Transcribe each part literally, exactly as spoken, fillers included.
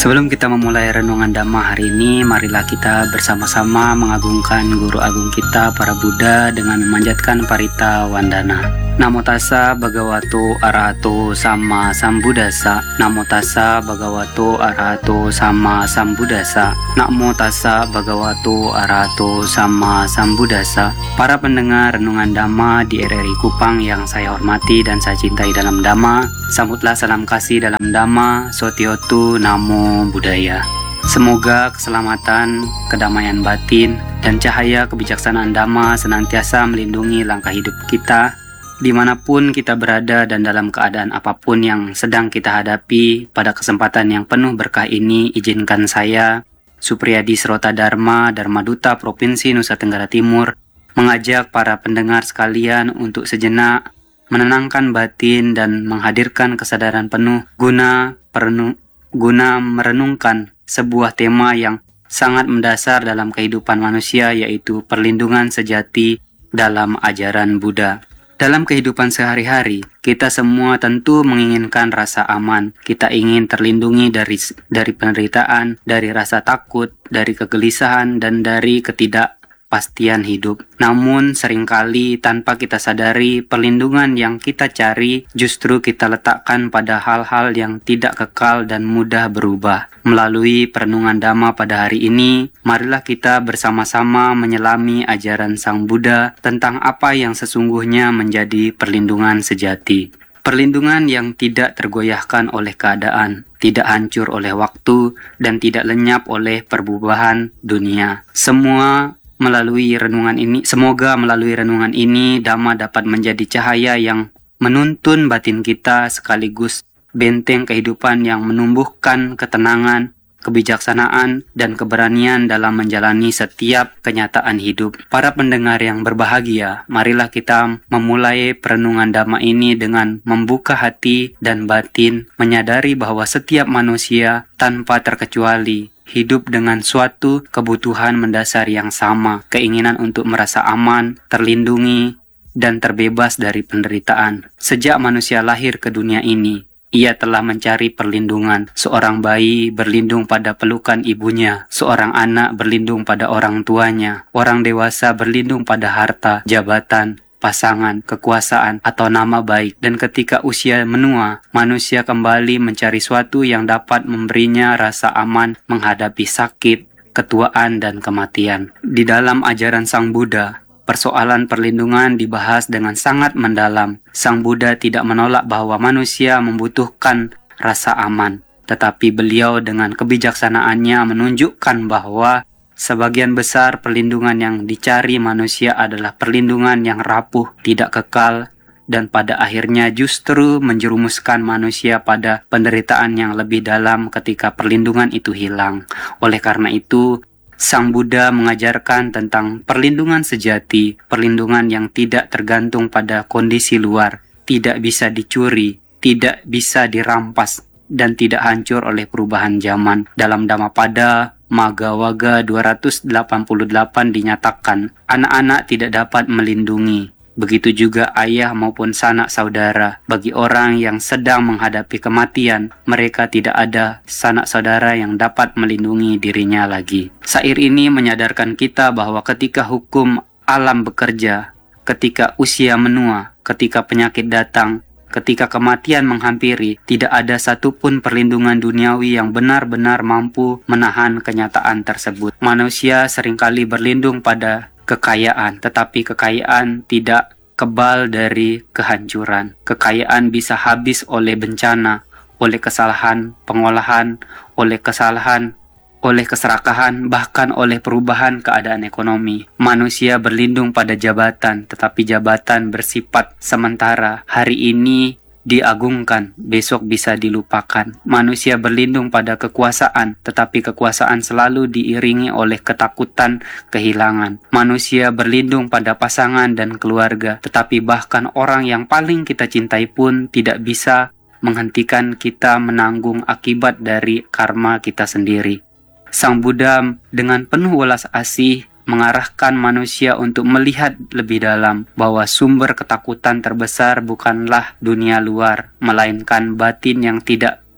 Sebelum kita memulai renungan Dhamma hari ini, marilah kita bersama-sama mengagungkan Guru Agung kita, para Buddha, dengan memanjatkan Parita Wandana. Namo tassa bhagavato arahato sama sambuddhassa. Namo tassa bhagavato arahato sama sambuddhassa. Namo tassa bhagavato arahato sama sambuddhassa. Para pendengar renungan Dhamma di R R I Kupang yang saya hormati dan saya cintai dalam Dhamma, sambutlah salam kasih dalam Dhamma, Sotiotu Namo Buddhaya. Semoga keselamatan, kedamaian batin, dan cahaya kebijaksanaan Dhamma senantiasa melindungi langkah hidup kita, dimanapun kita berada dan dalam keadaan apapun yang sedang kita hadapi. Pada kesempatan yang penuh berkah ini, izinkan saya, Supriyadi Srota Dharma, Dharma Duta Provinsi Nusa Tenggara Timur, mengajak para pendengar sekalian untuk sejenak menenangkan batin dan menghadirkan kesadaran penuh guna perenu, guna merenungkan sebuah tema yang sangat mendasar dalam kehidupan manusia, yaitu perlindungan sejati dalam ajaran Buddha. Dalam kehidupan sehari-hari, kita semua tentu menginginkan rasa aman. Kita ingin terlindungi dari dari penderitaan, dari rasa takut, dari kegelisahan, dan dari ketidakpastian hidup. Namun seringkali tanpa kita sadari, perlindungan yang kita cari justru kita letakkan pada hal-hal yang tidak kekal dan mudah berubah. Melalui perenungan Dhamma pada hari ini, marilah kita bersama-sama menyelami ajaran Sang Buddha tentang apa yang sesungguhnya menjadi perlindungan sejati. Perlindungan yang tidak tergoyahkan oleh keadaan, tidak hancur oleh waktu, dan tidak lenyap oleh perubahan dunia. Semua melalui renungan ini, semoga melalui renungan ini Dhamma dapat menjadi cahaya yang menuntun batin kita, sekaligus benteng kehidupan yang menumbuhkan ketenangan, kebijaksanaan, dan keberanian dalam menjalani setiap kenyataan hidup. Para pendengar yang berbahagia, marilah kita memulai perenungan Dhamma ini dengan membuka hati dan batin, menyadari bahwa setiap manusia tanpa terkecuali hidup dengan suatu kebutuhan mendasar yang sama, keinginan untuk merasa aman, terlindungi, dan terbebas dari penderitaan. Sejak manusia lahir ke dunia ini, ia telah mencari perlindungan. Seorang bayi berlindung pada pelukan ibunya, seorang anak berlindung pada orang tuanya, orang dewasa berlindung pada harta, jabatan, pasangan, kekuasaan, atau nama baik. Dan ketika usia menua, manusia kembali mencari suatu yang dapat memberinya rasa aman menghadapi sakit, ketuaan, dan kematian. Di dalam ajaran Sang Buddha, persoalan perlindungan dibahas dengan sangat mendalam. Sang Buddha tidak menolak bahwa manusia membutuhkan rasa aman, tetapi beliau dengan kebijaksanaannya menunjukkan bahwa sebagian besar perlindungan yang dicari manusia adalah perlindungan yang rapuh, tidak kekal, dan pada akhirnya justru menjerumuskan manusia pada penderitaan yang lebih dalam ketika perlindungan itu hilang. Oleh karena itu, Sang Buddha mengajarkan tentang perlindungan sejati, perlindungan yang tidak tergantung pada kondisi luar, tidak bisa dicuri, tidak bisa dirampas, dan tidak hancur oleh perubahan zaman. Dalam Dhammapada Maggawaga dua ratus delapan puluh delapan dinyatakan, anak-anak tidak dapat melindungi. Begitu juga ayah maupun sanak saudara. Bagi orang yang sedang menghadapi kematian, mereka tidak ada sanak saudara yang dapat melindungi dirinya lagi. Syair ini menyadarkan kita bahwa ketika hukum alam bekerja, ketika usia menua, ketika penyakit datang, ketika kematian menghampiri, tidak ada satupun perlindungan duniawi yang benar-benar mampu menahan kenyataan tersebut. Manusia seringkali berlindung pada kekayaan, tetapi kekayaan tidak kebal dari kehancuran. Kekayaan bisa habis oleh bencana, oleh kesalahan pengolahan, oleh kesalahan, oleh keserakahan, bahkan oleh perubahan keadaan ekonomi. Manusia berlindung pada jabatan, tetapi jabatan bersifat sementara. Hari ini diagungkan, besok bisa dilupakan. Manusia berlindung pada kekuasaan, tetapi kekuasaan selalu diiringi oleh ketakutan kehilangan. Manusia berlindung pada pasangan dan keluarga, tetapi bahkan orang yang paling kita cintai pun tidak bisa menghentikan kita menanggung akibat dari karma kita sendiri. Sang Buddha dengan penuh welas asih mengarahkan manusia untuk melihat lebih dalam bahwa sumber ketakutan terbesar bukanlah dunia luar, melainkan batin yang tidak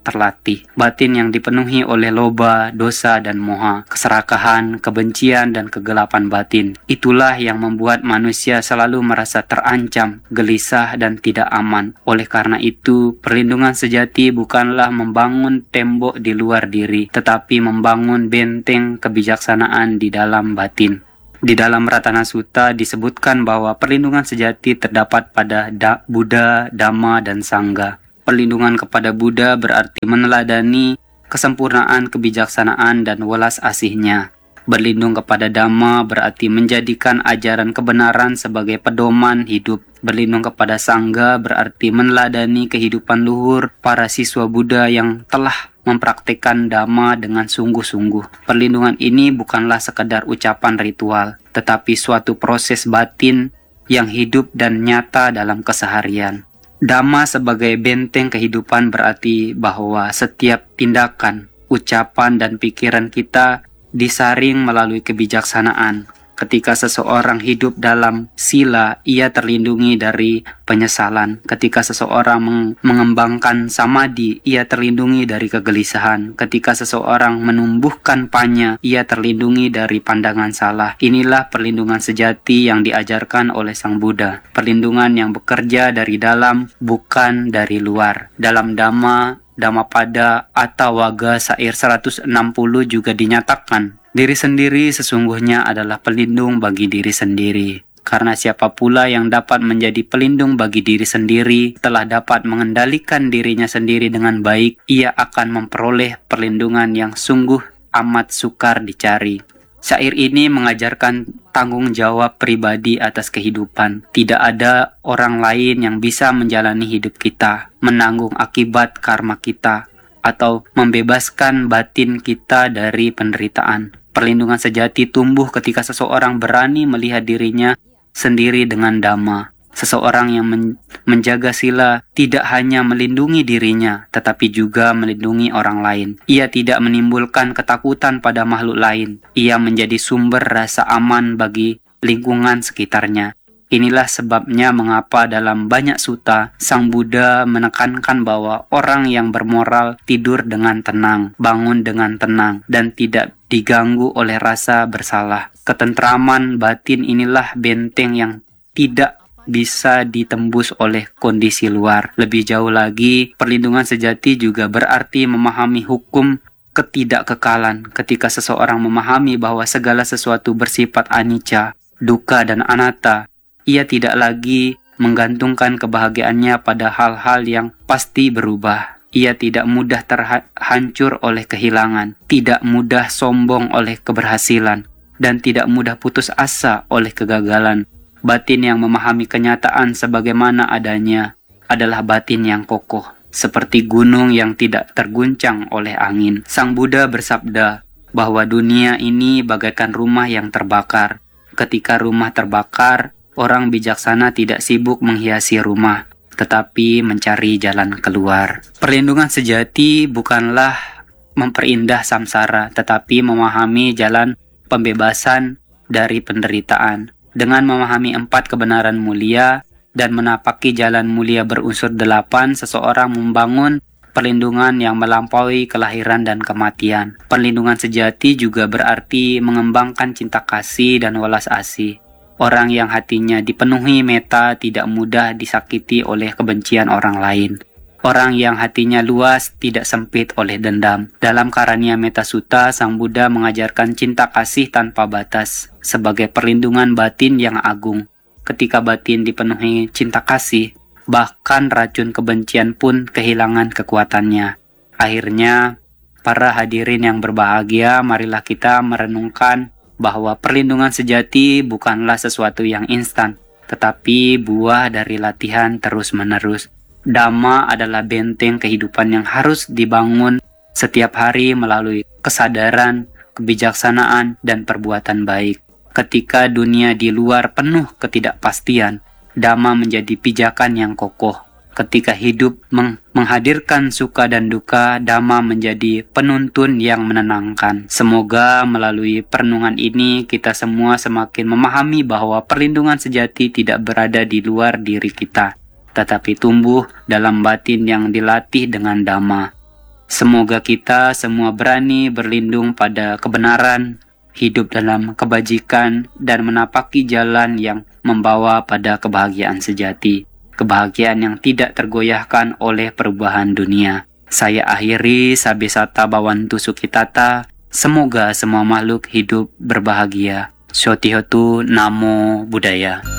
terlatih. Batin yang dipenuhi oleh loba, dosa, dan moha, keserakahan, kebencian, dan kegelapan batin. Itulah yang membuat manusia selalu merasa terancam, gelisah, dan tidak aman. Oleh karena itu, perlindungan sejati bukanlah membangun tembok di luar diri, tetapi membangun benteng kebijaksanaan di dalam batin. Di dalam Ratana Sutta disebutkan bahwa perlindungan sejati terdapat pada da, Buddha, Dhamma, dan Sangha. Perlindungan kepada Buddha berarti meneladani kesempurnaan kebijaksanaan dan welas asihnya. Berlindung kepada Dhamma berarti menjadikan ajaran kebenaran sebagai pedoman hidup. Berlindung kepada Sangha berarti meneladani kehidupan luhur para siswa Buddha yang telah mempraktikkan Dhamma dengan sungguh-sungguh. Perlindungan ini bukanlah sekedar ucapan ritual, tetapi suatu proses batin yang hidup dan nyata dalam keseharian. Dhamma sebagai benteng kehidupan berarti bahwa setiap tindakan, ucapan, dan pikiran kita disaring melalui kebijaksanaan. Ketika seseorang hidup dalam sila, ia terlindungi dari penyesalan. Ketika seseorang meng- mengembangkan samadhi, ia terlindungi dari kegelisahan. Ketika seseorang menumbuhkan panya, ia terlindungi dari pandangan salah. Inilah perlindungan sejati yang diajarkan oleh Sang Buddha. Perlindungan yang bekerja dari dalam, bukan dari luar. Dalam Dhamma, Dhammapada atau Waga Sair seratus enam puluh juga dinyatakan, diri sendiri sesungguhnya adalah pelindung bagi diri sendiri. Karena siapa pula yang dapat menjadi pelindung bagi diri sendiri telah dapat mengendalikan dirinya sendiri dengan baik, ia akan memperoleh perlindungan yang sungguh amat sukar dicari. Syair ini mengajarkan tanggung jawab pribadi atas kehidupan. Tidak ada orang lain yang bisa menjalani hidup kita, menanggung akibat karma kita, atau membebaskan batin kita dari penderitaan. Perlindungan sejati tumbuh ketika seseorang berani melihat dirinya sendiri dengan Dhamma. Seseorang yang men- menjaga sila tidak hanya melindungi dirinya, tetapi juga melindungi orang lain. Ia tidak menimbulkan ketakutan pada makhluk lain. Ia menjadi sumber rasa aman bagi lingkungan sekitarnya. Inilah sebabnya mengapa dalam banyak sutta, Sang Buddha menekankan bahwa orang yang bermoral tidur dengan tenang, bangun dengan tenang, dan tidak diganggu oleh rasa bersalah. Ketentraman batin inilah benteng yang tidak bisa ditembus oleh kondisi luar. Lebih jauh lagi, perlindungan sejati juga berarti memahami hukum ketidakkekalan. Ketika seseorang memahami bahwa segala sesuatu bersifat anicca, dukkha, dan anatta, ia tidak lagi menggantungkan kebahagiaannya pada hal-hal yang pasti berubah. Ia tidak mudah terhancur oleh kehilangan, tidak mudah sombong oleh keberhasilan, dan tidak mudah putus asa oleh kegagalan. Batin yang memahami kenyataan sebagaimana adanya adalah batin yang kokoh, seperti gunung yang tidak terguncang oleh angin. Sang Buddha bersabda bahwa dunia ini bagaikan rumah yang terbakar. Ketika rumah terbakar, orang bijaksana tidak sibuk menghiasi rumah, tetapi mencari jalan keluar. Perlindungan sejati bukanlah memperindah samsara, tetapi memahami jalan pembebasan dari penderitaan. Dengan memahami empat kebenaran mulia dan menapaki jalan mulia berunsur delapan, seseorang membangun perlindungan yang melampaui kelahiran dan kematian. Perlindungan sejati juga berarti mengembangkan cinta kasih dan welas asih. Orang yang hatinya dipenuhi metta tidak mudah disakiti oleh kebencian orang lain. Orang yang hatinya luas tidak sempit oleh dendam. Dalam Karania Metta Sutta, Sang Buddha mengajarkan cinta kasih tanpa batas sebagai perlindungan batin yang agung. Ketika batin dipenuhi cinta kasih, bahkan racun kebencian pun kehilangan kekuatannya. Akhirnya, para hadirin yang berbahagia, marilah kita merenungkan bahwa perlindungan sejati bukanlah sesuatu yang instan, tetapi buah dari latihan terus-menerus. Dhamma adalah benteng kehidupan yang harus dibangun setiap hari melalui kesadaran, kebijaksanaan, dan perbuatan baik. Ketika dunia di luar penuh ketidakpastian, Dhamma menjadi pijakan yang kokoh. Ketika hidup meng- menghadirkan suka dan duka, Dhamma menjadi penuntun yang menenangkan. Semoga melalui perenungan ini kita semua semakin memahami bahwa perlindungan sejati tidak berada di luar diri kita, tetapi tumbuh dalam batin yang dilatih dengan Dhamma. Semoga kita semua berani berlindung pada kebenaran, hidup dalam kebajikan, dan menapaki jalan yang membawa pada kebahagiaan sejati. Kebahagiaan yang tidak tergoyahkan oleh perubahan dunia. Saya akhiri Sabesata Bawantu Sukitata. Semoga semua makhluk hidup berbahagia. Sotihotu Namo Buddhaya.